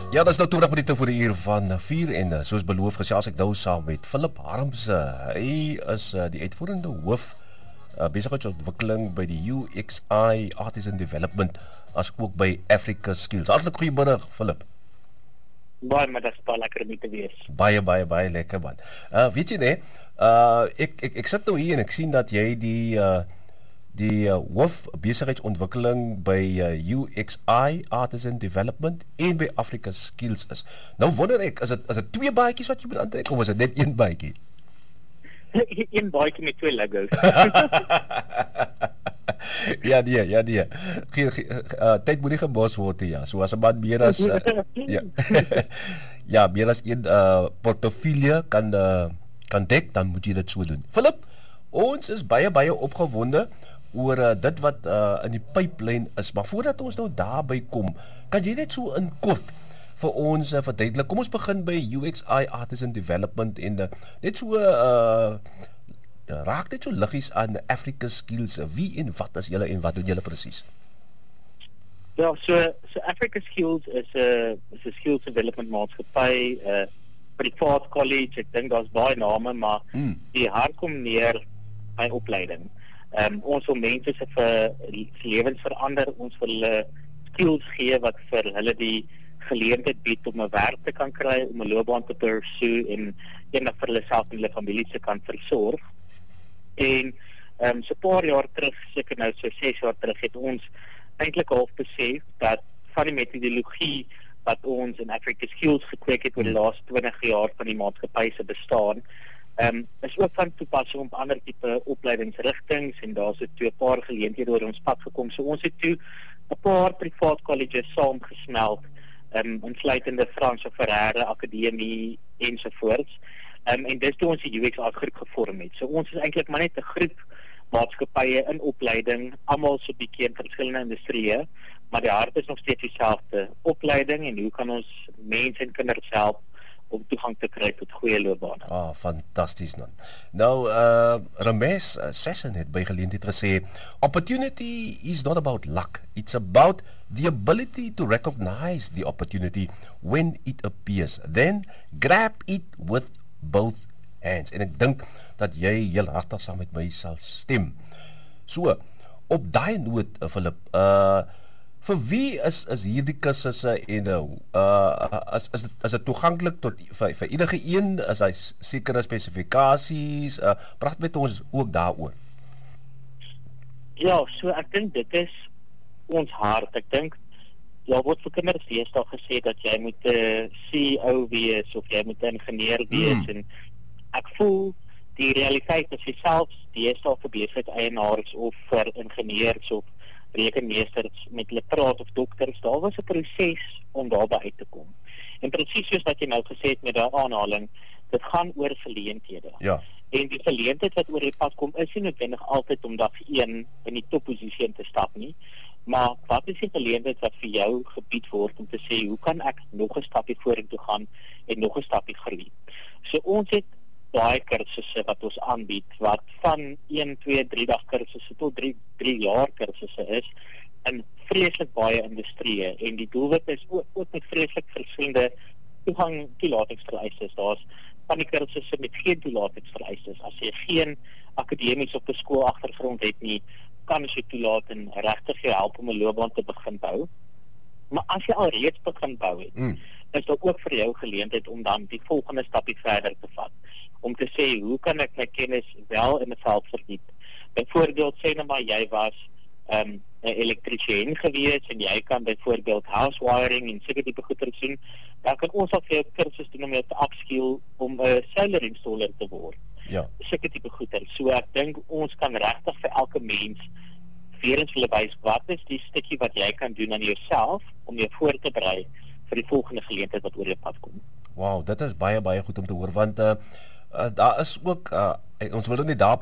Ja, dat is nou 20 minute voor die uur van 4 en soos beloof gesels ek nou saam met Philip Harms. Hy is die uitvoerende hoof besigheidsontwikkeling by die UXI Artisan Development as ook by Africa Skills. Hartlik goeiemôre Philip. Baie, maar dat is baie lekker om hier te wees. Baie lekker man. Weet jy nee, ek sit nou hier en ek sien dat jy die hoof besigheidsontwikkeling by UXI Artisan Development en by Africa Skills is. Nou wonder ek, is dit twee baadjies wat jy moet aantrek of is dit net een baadjie? Een baadjie met twee Legos. Ja nee. Tyd moet nie gebos word ja. So as 'n man meer as meer as een portefeulje kan dek, dan moet jy dit so doen. Philip, ons is baie opgewonde oor dit wat in die pipeline is, maar voordat ons nou daarby kom, kan jy net so in kort vir ons verduidelik. Kom ons begin by UXI Artisan Development en net so raak dit so liggies aan Africa Skills. Wie en wat is julle en wat doen julle presies? Ja, so Africa Skills is 'n skills development maatskappy, privaat college. Ek dink daar's baie name, maar die hart kom neer by opleiding. Ons wil mense se lewens verander, ons wil hulle skills gee wat vir hulle die geleentheid bied om 'n werk te kan kry, om 'n loopbaan te pursue en eendag vir hulle self en hulle familie se kan versorg. En so 'n paar jaar terug, seker nou so 6 jaar terug, het ons eintlik half besef dat van die metodologie wat ons in Africa Skills gekweek het oor die laaste 20 jaar van die maatskappy se bestaan, is ook van toepassing op ander tipe opleidingsrigtings en daar's 'n paar geleenthede oor ons pad gekom. So ons het toe 'n paar privaat colleges saamgesmelt, insluitende Frans Ferreira Akademie ensovoorts. En dis toe ons die UXI groep gevorm het. So ons is eintlik maar net 'n groep maatskappye in opleiding, almal so 'n bietjie in verskillende industrieë, maar die hart is nog steeds dieselfde: opleiding en hoe kan ons mense en kinders help om toegang te kry tot goeie loopbane. Fantasties man. Nou, Ramesh Session het by geleentheid gesê, opportunity is not about luck. It's about the ability to recognize the opportunity when it appears. Then grab it with both hands. En ek dink dat jy heel hartig saam met my sal stem. So, op daai noot, Philip, vir wie is hierdie kursusse en is dit toeganklik tot vir enige een? Is hy sekere spesifikasies? Praat met ons ook daaroor. Ja, so ek dink dit is ons hart. Ek dink word vir kinders deesdae gesê dat jy moet 'n CEO wees of jy moet 'n ingenieur wees en ek voel die realiteit is jy selfs deesdae vir besigheidseienaars of vir ingenieurs of rekenmeesters met hulle praat of dokters, daar was 'n proses om daarby uit te kom. En presies soos wat jy nou gesê het met daai aanhaling, dit gaan oor geleenthede. Ja. En die geleentheid wat oor die pad kom is nie noodwendig altyd om dag 1 in die topposisie te stap nie, maar wat is die geleentheid wat vir jou gebied word om te sê, hoe kan ek nog 'n stapie vorentoe gaan en nog 'n stapie groei? So ons het baie kursusse wat ons aanbied, wat van 1, 2, 3 dag kursusse tot 3 jaar kursusse is, in vreeslik baie industrieë, en die doelwit is ook met vreeslik verskillende toelatingsvereistes. Daar's van die kursusse met geen toelatingsvereistes. As jy geen akademies op 'n skool agtergrond het nie, kan jy toelaat en regtig jou help om 'n loopbaan te begin bou. Maar as jy al reeds begin bou het, is daar ook vir jou geleentheid om dan die volgende stapie verder te vat. Om te sê, hoe kan ek my kennis wel in 'n veld verdiep? Byvoorbeeld, sê nou maar jy was 'n elektriesien gewees en jy kan byvoorbeeld house wiring en seker tipe goeder sien, dan kan ons al vir jou kursus doen om jou te upskill om 'n solar installer te word. Ja. Seker tipe goeder. So ek dink ons kan regtig vir elke mens weer eens hulle wys wat is die stukkie wat jy kan doen aan jouself om jou voor te berei vir die volgende geleentheid wat oor jou pad kom. Wow, dit is baie goed om te hoor, want daar is ook ons wil nie daar